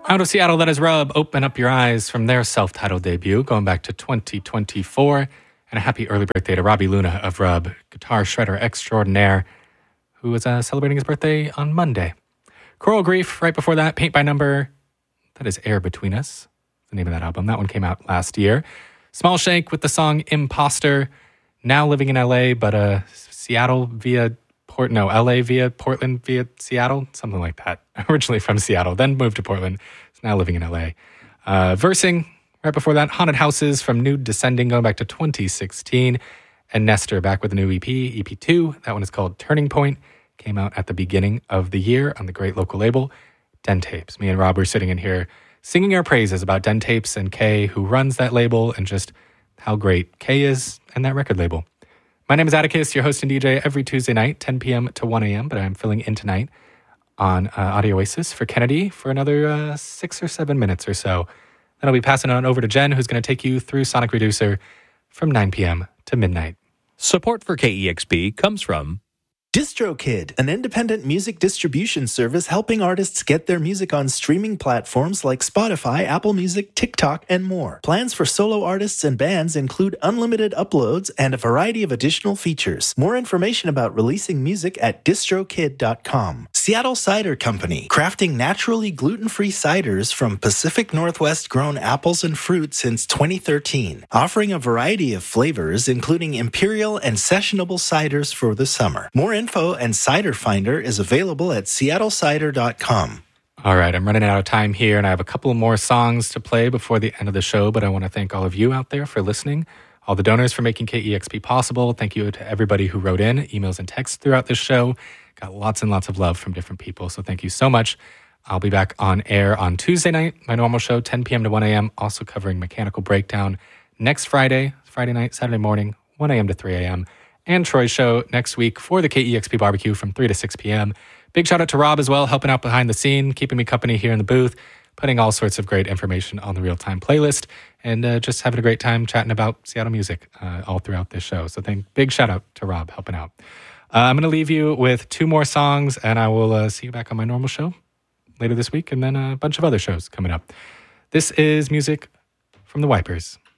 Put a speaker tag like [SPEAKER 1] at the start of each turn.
[SPEAKER 1] Out of Seattle, that is Rub, Open Up Your Eyes from their self-titled debut, going back to 2024. And a happy early birthday to Robbie Luna of Rub, guitar shredder extraordinaire, who was celebrating his birthday on Monday. Coral Grief, right before that, Paint by Number, that is Air Between Us, the name of that album. That one came out last year. Small Shake with the song Imposter, now living in LA, but Seattle via LA via Portland via Seattle, something like that. Originally from Seattle, then moved to Portland. Is now living in LA. Versing, right before that, Haunted Houses from Nude Descending, going back to 2016. And Nestor back with a new EP, EP2. That one is called Turning Point. Came out at the beginning of the year on the great local label, Den Tapes. Me and Rob were sitting in here singing our praises about Den Tapes and Kay, who runs that label, and just how great Kay is and that record label. My name is Atticus, your host and DJ every Tuesday night, 10 p.m. to 1 a.m., but I'm filling in tonight on Audio Oasis for Kennedy for another 6 or 7 minutes or so. Then I'll be passing it on over to Jen, who's going to take you through Sonic Reducer from 9 p.m. to midnight.
[SPEAKER 2] Support for KEXP comes from
[SPEAKER 3] DistroKid, an independent music distribution service helping artists get their music on streaming platforms like Spotify, Apple Music, TikTok, and more. Plans for solo artists and bands include unlimited uploads and a variety of additional features. More information about releasing music at distrokid.com. Seattle Cider Company, crafting naturally gluten-free ciders from Pacific Northwest grown apples and fruit since 2013, offering a variety of flavors including imperial and sessionable ciders for the summer. More info and Cider Finder is available at seattlecider.com.
[SPEAKER 1] All right, I'm running out of time here, and I have a couple more songs to play before the end of the show, but I want to thank all of you out there for listening, all the donors for making KEXP possible. Thank you to everybody who wrote in, emails and texts throughout this show. Got lots and lots of love from different people, so thank you so much. I'll be back on air on Tuesday night, my normal show, 10 p.m. to 1 a.m., also covering Mechanical Breakdown next Friday night, Saturday morning, 1 a.m. to 3 a.m., and Troy's show next week for the KEXP barbecue from 3 to 6 p.m. Big shout out to Rob as well, helping out behind the scene, keeping me company here in the booth, putting all sorts of great information on the real-time playlist, and just having a great time chatting about Seattle music all throughout this show. So big shout out to Rob helping out. I'm going to leave you with 2 more songs, and I will see you back on my normal show later this week, and then a bunch of other shows coming up. This is music from the Wipers.